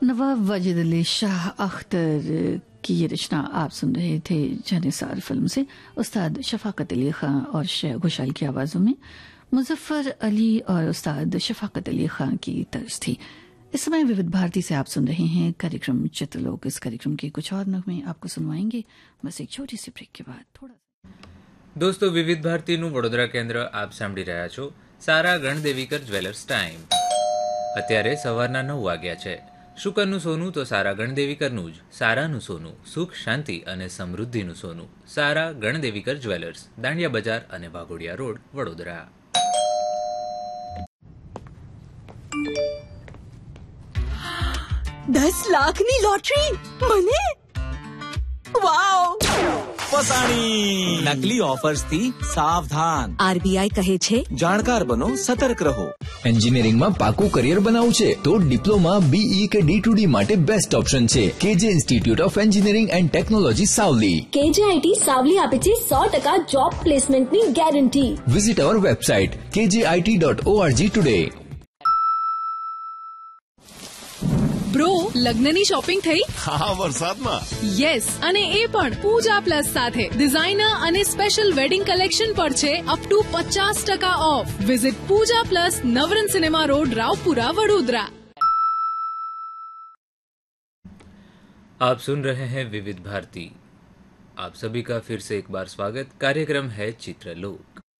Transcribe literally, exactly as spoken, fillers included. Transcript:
नवाब वाजिद अली शाह अख्तर की ये रचना आप सुन रहे थे जानिसार फिल्म से। उस्ताद शफाकत अली खां और शेख घोषाल की आवाज़ों में मुजफ्फर अली और उस्ताद शफाकत अली खां की तर्ज थी। इस समय विविध भारती से आप सुन रहे हैं कार्यक्रम चित्रलोक। इस कार्यक्रम के कुछ और नगमे आपको सुनवाएंगे बस एक छोटी सी ब्रेक के बाद। थोड़ा દોસ્તો, વિવિધ ભારતીનું વડોદરા કેન્દ્ર આપ સાંભળી રહ્યા છો। સારા ગણદેવીકર જ્વેલર્સ ટાઈમ અત્યારે સવારના નવ વાગ્યા છે। શુકરનું સોનું તો સારા ગણદેવીકરનું જ, સારાનું સોનું સુખ શાંતિ અને સમૃદ્ધિનું સોનું। સારા ગણદેવીકર જ્વેલર્સ, દાંડિયા બજાર અને વાઘોડિયા રોડ, વડોદરા। દસ લાખની લોટરી મને, વાવ! ફસાણી નકલી ઓફર્સ થી સાવધાન। આરબીઆઈ કહે છે જાણકાર બનો, સતર્ક રહો। એન્જિનિયરિંગમાં પાકું કરિયર બનાવવું છે તો ડિપ્લોમા, બીઈ કે ડી ટુ ડી માટે બેસ્ટ ઓપ્શન છે કેજે institute of engineering and technology Savli. કેજેઆઈટી Savli આપે છે સો ટકા જોબ પ્લેસમેન્ટની ગેરંટી। વિઝિટ અવર website કેજેઆઈટી dot ORG today. Bro, લગ્નની શોપિંગ થઈ? હા, વરસાદમાં। યસ, અને એ પણ પૂજા પ્લસ સાથે। ડિઝાઇનર અને સ્પેશિયલ વેડિંગ કલેક્શન પર છે અપ ટુ પચાસ ટકા of. Visit Pooja plus, Navrang cinema road, Raopura, Vadodara. आप सुन रहे हैं विविध भारती। आप सभी का फिर से एक बार स्वागत। कार्यक्रम है चित्रलोक।